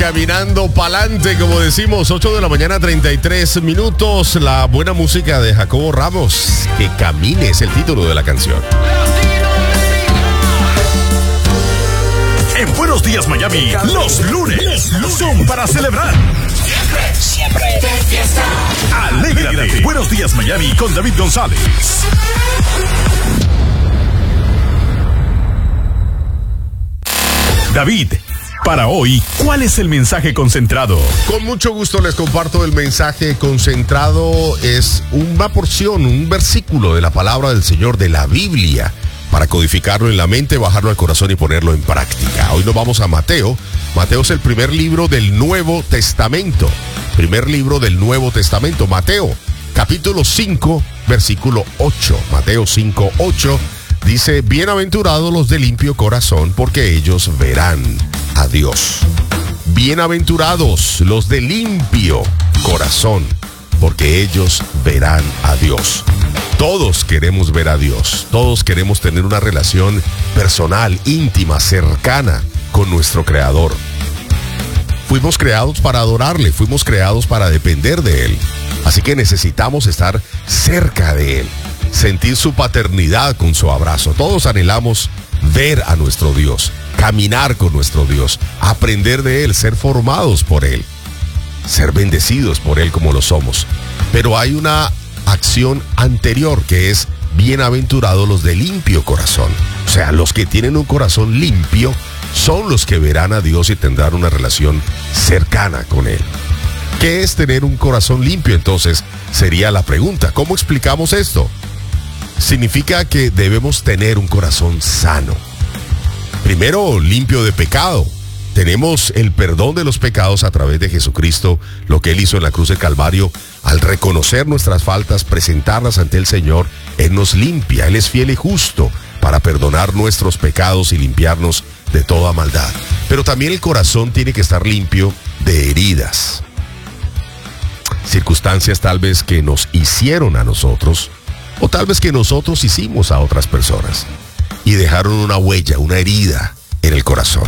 caminando pa'lante, como decimos, 8 de la mañana, 33 minutos. La buena música de Jacobo Ramos, Que Camine, es el título de la canción. En Buenos Días Miami, los lunes son para celebrar. Siempre de fiesta. Alégrate. Buenos Días Miami con David González. David, para hoy, ¿cuál es el mensaje concentrado? Con mucho gusto les comparto el mensaje concentrado. Es una porción, un versículo de la palabra del Señor, de la Biblia, para codificarlo en la mente, bajarlo al corazón y ponerlo en práctica. Hoy nos vamos a Mateo. Mateo es el primer libro del Nuevo Testamento. Primer libro del Nuevo Testamento. Mateo, capítulo 5, versículo 8. Mateo 5, 8. Dice, bienaventurados los de limpio corazón, porque ellos verán a Dios. Bienaventurados los de limpio corazón, porque ellos verán a Dios. Todos queremos ver a Dios. Todos queremos tener una relación personal, íntima, cercana con nuestro Creador. Fuimos creados para adorarle, fuimos creados para depender de Él. Así que necesitamos estar cerca de Él, sentir su paternidad con su abrazo. Todos anhelamos ver a nuestro Dios, caminar con nuestro Dios, aprender de Él, ser formados por Él, ser bendecidos por Él como lo somos. Pero hay una acción anterior que es bienaventurados los de limpio corazón. O sea, los que tienen un corazón limpio son los que verán a Dios y tendrán una relación cercana con Él. ¿Qué es tener un corazón limpio? Entonces, sería la pregunta. ¿Cómo explicamos esto? Significa que debemos tener un corazón sano. Primero, limpio de pecado. Tenemos el perdón de los pecados a través de Jesucristo, lo que Él hizo en la cruz del Calvario. Al reconocer nuestras faltas, presentarlas ante el Señor, Él nos limpia. Él es fiel y justo para perdonar nuestros pecados y limpiarnos de toda maldad. Pero también el corazón tiene que estar limpio de heridas. Circunstancias tal vez que nos hicieron a nosotros, o tal vez que nosotros hicimos a otras personas y dejaron una huella, una herida en el corazón.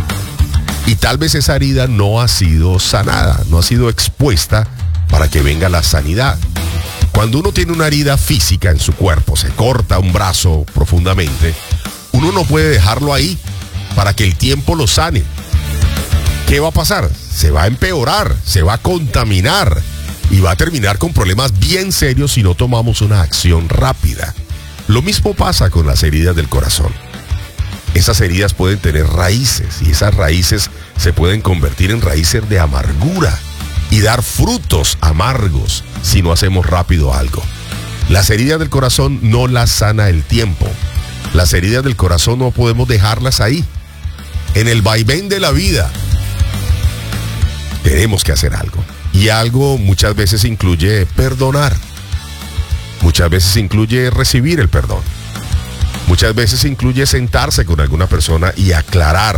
Y tal vez esa herida no ha sido sanada, no ha sido expuesta para que venga la sanidad. Cuando uno tiene una herida física en su cuerpo, se corta un brazo profundamente, uno no puede dejarlo ahí para que el tiempo lo sane. ¿Qué va a pasar? Se va a empeorar, se va a contaminar y va a terminar con problemas bien serios si no tomamos una acción rápida. Lo mismo pasa con las heridas del corazón. Esas heridas pueden tener raíces y esas raíces se pueden convertir en raíces de amargura y dar frutos amargos si no hacemos rápido algo. Las heridas del corazón no las sana el tiempo. Las heridas del corazón no podemos dejarlas ahí. En el vaivén de la vida tenemos que hacer algo. Y algo muchas veces incluye perdonar. Muchas veces incluye recibir el perdón. Muchas veces incluye sentarse con alguna persona y aclarar